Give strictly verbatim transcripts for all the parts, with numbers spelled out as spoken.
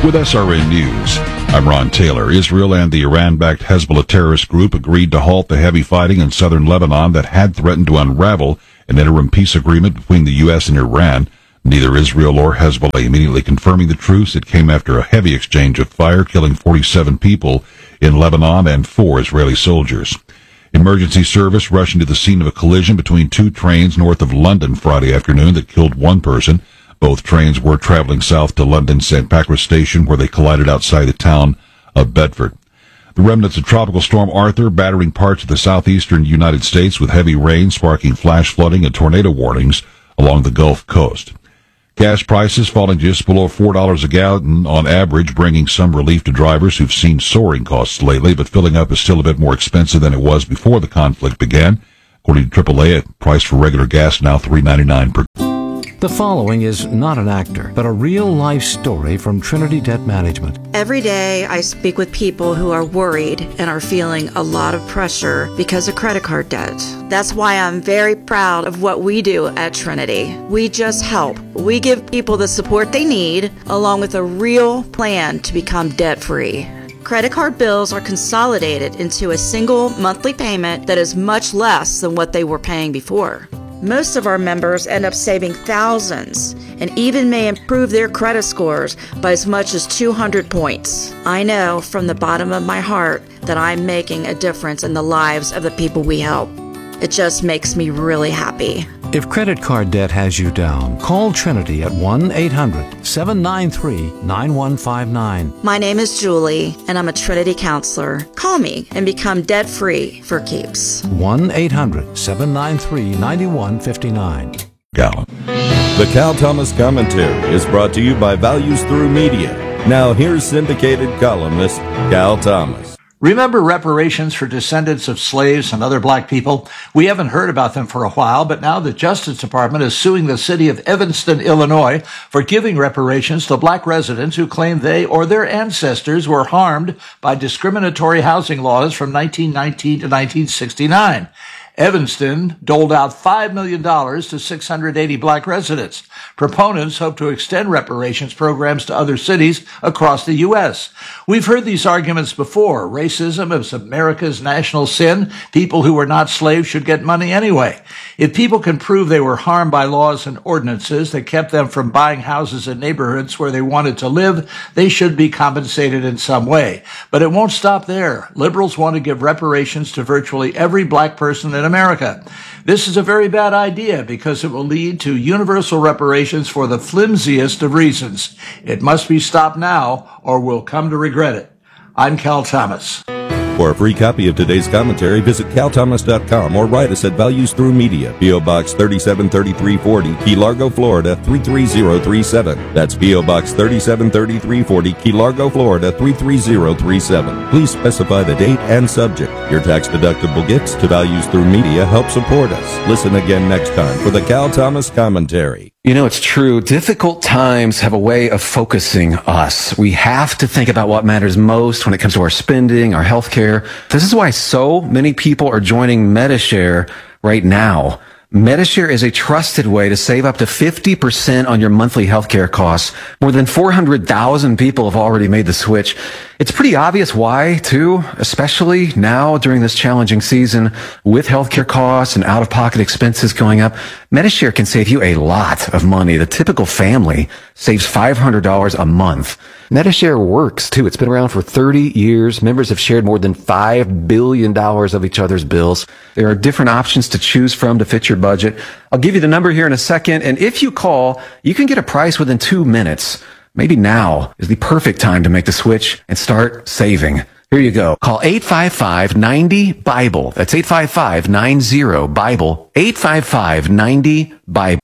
With S R N News, I'm Ron Taylor. Israel and the Iran-backed Hezbollah terrorist group agreed to halt the heavy fighting in southern Lebanon that had threatened to unravel an interim peace agreement between the U S and Iran. Neither Israel or Hezbollah immediately confirming the truce. It came after a heavy exchange of fire, killing forty-seven people in Lebanon and four Israeli soldiers. Emergency service rushing to the scene of a collision between two trains north of London Friday afternoon that killed one person. Both trains were traveling south to London Saint Pancras Station, where they collided outside the town of Bedford. The remnants of Tropical Storm Arthur battering parts of the southeastern United States with heavy rain, sparking flash flooding and tornado warnings along the Gulf Coast. Gas prices falling just below four dollars a gallon on average, bringing some relief to drivers who've seen soaring costs lately, but filling up is still a bit more expensive than it was before the conflict began. According to triple A, a price for regular gas now three dollars and ninety-nine cents per gallon. The following is not an actor, but a real-life story from Trinity Debt Management. Every day I speak with people who are worried and are feeling a lot of pressure because of credit card debt. That's why I'm very proud of what we do at Trinity. We just help. We give people the support they need, along with a real plan to become debt-free. Credit card bills are consolidated into a single monthly payment that is much less than what they were paying before. Most of our members end up saving thousands and even may improve their credit scores by as much as two hundred points. I know from the bottom of my heart that I'm making a difference in the lives of the people we help. It just makes me really happy. If credit card debt has you down, call Trinity at one eight hundred seven nine three nine one five nine. My name is Julie, and I'm a Trinity counselor. Call me and become debt-free for keeps. one eight hundred seven nine three nine one five nine. Gallon. The Cal Thomas Commentary is brought to you by Values Through Media. Now here's syndicated columnist Cal Thomas. Remember reparations for descendants of slaves and other black people? We haven't heard about them for a while, but now the Justice Department is suing the city of Evanston, Illinois, for giving reparations to black residents who claim they or their ancestors were harmed by discriminatory housing laws from nineteen nineteen to nineteen sixty-nine. Evanston doled out five million dollars to six hundred eighty black residents. Proponents hope to extend reparations programs to other cities across the U S. We've heard these arguments before. Racism is America's national sin. People who were not slaves should get money anyway. If people can prove they were harmed by laws and ordinances that kept them from buying houses in neighborhoods where they wanted to live, they should be compensated in some way. But it won't stop there. Liberals want to give reparations to virtually every black person in America. This is a very bad idea because it will lead to universal reparations for the flimsiest of reasons. It must be stopped now or we'll come to regret it. I'm Cal Thomas. For a free copy of today's commentary, visit cal thomas dot com or write us at Values Through Media, P O. Box thirty-seven thirty-three forty, Key Largo, Florida three three zero three seven. That's P O. Box thirty-seven thirty-three forty, Key Largo, Florida three three zero three seven. Please specify the date and subject. Your tax-deductible gifts to Values Through Media help support us. Listen again next time for the Cal Thomas Commentary. You know, it's true. Difficult times have a way of focusing us. We have to think about what matters most when it comes to our spending, our health care. This is why so many people are joining Medi-Share right now. Medi-Share is a trusted way to save up to fifty percent on your monthly healthcare costs. More than four hundred thousand people have already made the switch. It's pretty obvious why, too, especially now during this challenging season with healthcare costs and out-of-pocket expenses going up. Medi-Share can save you a lot of money. The typical family saves five hundred dollars a month. Medi-Share works, too. It's been around for thirty years. Members have shared more than five billion dollars of each other's bills. There are different options to choose from to fit your budget. I'll give you the number here in a second, and if you call, you can get a price within two minutes. Maybe now is the perfect time to make the switch and start saving. Here you go. Call eight five five, nine zero, BIBLE. That's eight five five, nine zero, BIBLE. eight five five, nine zero, BIBLE.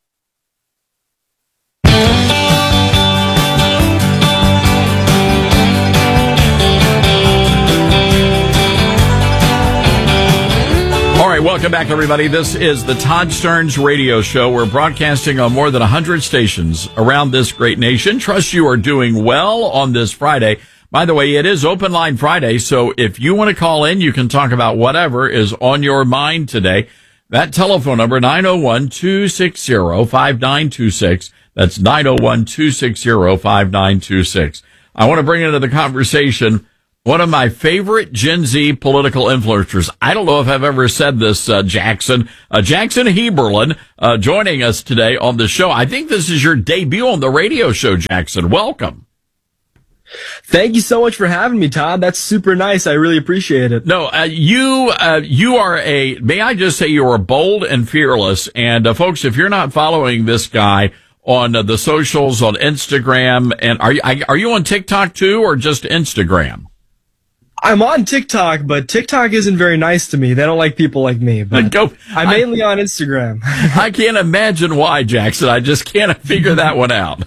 All right, welcome back, everybody. This is the Todd Stearns Radio Show. We're broadcasting on more than one hundred stations around this great nation. Trust you are doing well on this Friday. By the way, it is Open Line Friday, so if you want to call in, you can talk about whatever is on your mind today. That telephone number, nine oh one, two six zero, five nine two six. That's nine oh one, two six zero, five nine two six. I want to bring into the conversation one of my favorite Gen Z political influencers. I don't know if I've ever said this, uh, Jackson. Uh, Jackson Heberlin, uh, joining us today on the show. I think this is your debut on the radio show, Jackson. Welcome. Thank you so much for having me, Todd. That's super nice. I really appreciate it. No, uh, you, uh, you are a, may I just say you are bold and fearless. And, uh, folks, if you're not following this guy on uh, the socials, on Instagram, and are you, are you on TikTok too, or just Instagram? I'm on TikTok, but TikTok isn't very nice to me. They don't like people like me. But Go, I'm mainly I, on Instagram. I can't imagine why, Jackson. I just can't figure that one out.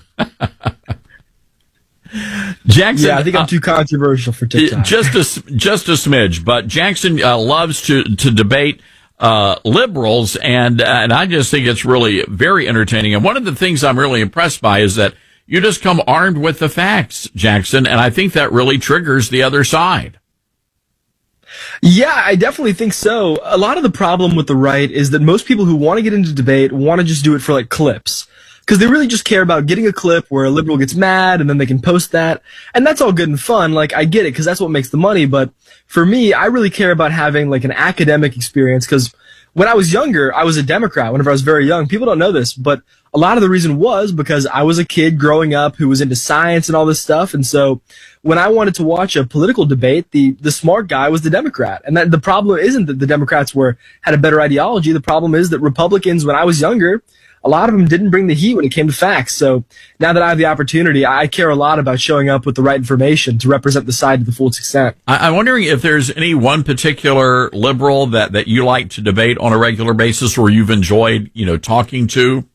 Jackson, yeah, I think I'm too controversial for TikTok. Just a, just a smidge, but Jackson uh, loves to, to debate uh, liberals, and uh, and I just think it's really very entertaining. And one of the things I'm really impressed by is that you just come armed with the facts, Jackson, and I think that really triggers the other side. Yeah, I definitely think so. A lot of the problem with the right is that most people who want to get into debate want to just do it for like clips. Because they really just care about getting a clip where a liberal gets mad and then they can post that. And that's all good and fun. Like, I get it because that's what makes the money. But for me, I really care about having like an academic experience because when I was younger, I was a Democrat whenever I was very young. People don't know this, but a lot of the reason was because I was a kid growing up who was into science and all this stuff. And so when I wanted to watch a political debate, the, the smart guy was the Democrat. And that the problem isn't that the Democrats were, had a better ideology. The problem is that Republicans, when I was younger, a lot of them didn't bring the heat when it came to facts. So now that I have the opportunity, I care a lot about showing up with the right information to represent the side to the fullest extent. I'm wondering if there's any one particular liberal that, that you like to debate on a regular basis or you've enjoyed, you know, talking to.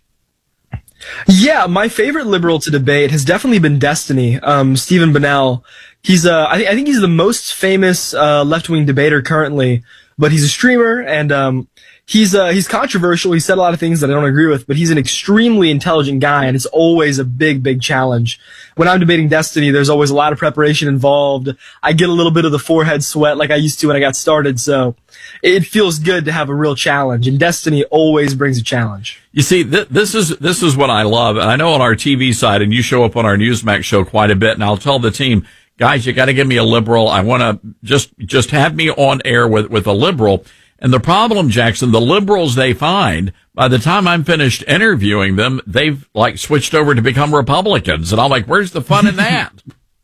Yeah, my favorite liberal to debate has definitely been Destiny, um, Stephen Bunnell. He's, uh, I, th- I think he's the most famous, uh, left-wing debater currently, but he's a streamer and, um, He's uh, he's controversial. He said a lot of things that I don't agree with, but he's an extremely intelligent guy, and it's always a big, big challenge. When I'm debating Destiny, there's always a lot of preparation involved. I get a little bit of the forehead sweat like I used to when I got started, so it feels good to have a real challenge, and Destiny always brings a challenge. You see, th- this is this is what I love, and I know on our T V side, and you show up on our Newsmax show quite a bit, and I'll tell the team, guys, you got to give me a liberal. I want to just just have me on air with, with a liberal. And the problem, Jackson, the liberals they find, by the time I'm finished interviewing them, they've like switched over to become Republicans. And I'm like, where's the fun in that?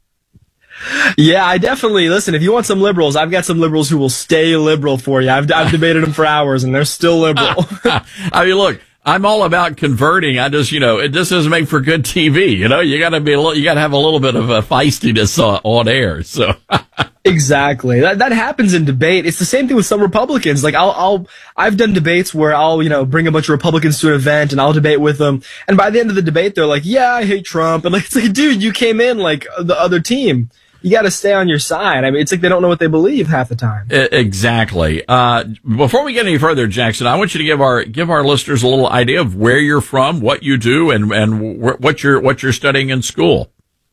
Yeah, I definitely, listen, if you want some liberals, I've got some liberals who will stay liberal for you. I've, I've debated them for hours and they're still liberal. I mean, look, I'm all about converting. I just, you know, it just doesn't make for good T V. You know, you gotta be a little, you gotta have a little bit of a feistiness uh, on air. So. Exactly. That that happens in debate. It's the same thing with some Republicans. Like I'll I'll I've done debates where I'll, you know, bring a bunch of Republicans to an event and I'll debate with them. And by the end of the debate, they're like, "Yeah, I hate Trump." And like, it's like, dude, you came in like the other team. You got to stay on your side. I mean, it's like they don't know what they believe half the time. Exactly. Uh, before we get any further, Jackson, I want you to give our give our listeners a little idea of where you're from, what you do, and and wh- what you're what you're studying in school.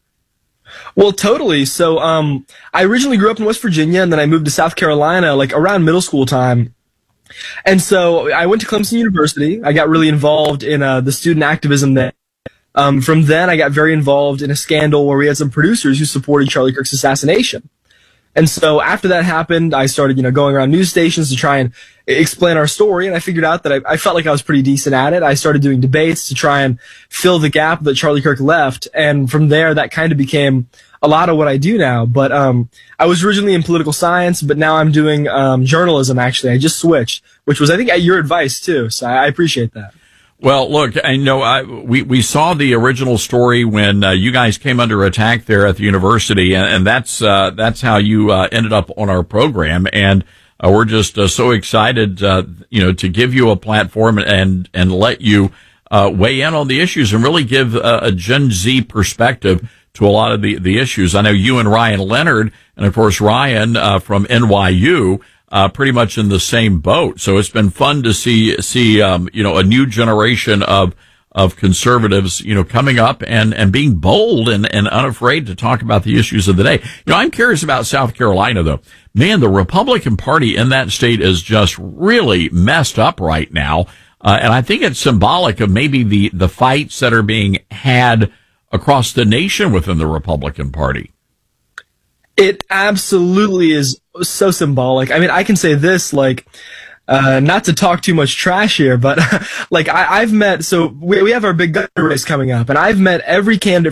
Well, totally. So, um, I originally grew up in West Virginia, and then I moved to South Carolina, like around middle school time. And so I went to Clemson University. I got really involved in uh, the student activism there. Um, from then, I got very involved in a scandal where we had some producers who supported Charlie Kirk's assassination. And so after that happened, I started, you know, going around news stations to try and explain our story. And I figured out that I, I felt like I was pretty decent at it. I started doing debates to try and fill the gap that Charlie Kirk left. And from there, that kind of became a lot of what I do now. But um, I was originally in political science, but now I'm doing um, journalism, actually. I just switched, which was, I think, at your advice, too. So I appreciate that. Well, look, I know I, we, we saw the original story when uh, you guys came under attack there at the university, and, and that's uh, that's how you uh, ended up on our program. And uh, we're just uh, so excited, uh, you know, to give you a platform and and let you uh, weigh in on the issues and really give a, a Gen Z perspective to a lot of the, the issues. I know you and Ryan Leonard, and of course Ryan uh, from N Y U. Uh, pretty much in the same boat. So it's been fun to see, see, um, you know, a new generation of, of conservatives, you know, coming up and, and being bold and, and unafraid to talk about the issues of the day. You know, I'm curious about South Carolina though. Man, the Republican Party in that state is just really messed up right now. Uh, and I think it's symbolic of maybe the, the fights that are being had across the nation within the Republican Party. It absolutely is so symbolic. I mean, I can say this, like, uh, not to talk too much trash here, but like I, I've met, so we, we have our big gun race coming up, and I've met every candidate